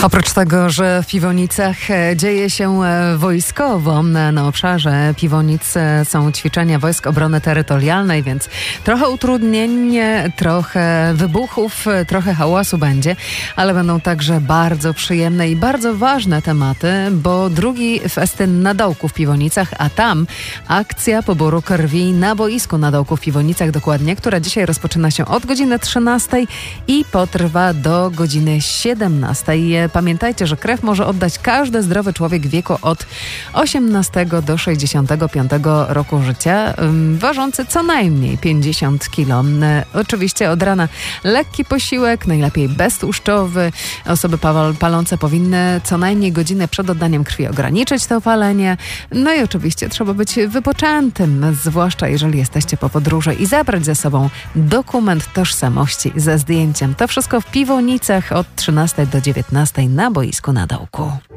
Oprócz tego, że w Piwownicach dzieje się wojskowo, na obszarze Piwownic są ćwiczenia Wojsk Obrony Terytorialnej, więc trochę utrudnień, trochę wybuchów, trochę hałasu będzie, ale będą także bardzo przyjemne i bardzo ważne tematy, bo drugi festyn na dołku w Piwownicach, a tam akcja poboru krwi na boisku na dołku w Piwownicach dokładnie, która dzisiaj rozpoczyna się od godziny 13 i potrwa do godziny 17. Pamiętajcie, że krew może oddać każdy zdrowy człowiek w wieku od 18 do 65 roku życia, ważący co najmniej 50 kg. Oczywiście od rana lekki posiłek, najlepiej beztłuszczowy. Osoby palące powinny co najmniej godzinę przed oddaniem krwi ograniczyć to palenie. No i oczywiście trzeba być wypoczętym, zwłaszcza jeżeli jesteście po podróży, i zabrać ze sobą dokument tożsamości ze zdjęciem. To wszystko w Piwownicach od 13 do 19 na boisku na dołku.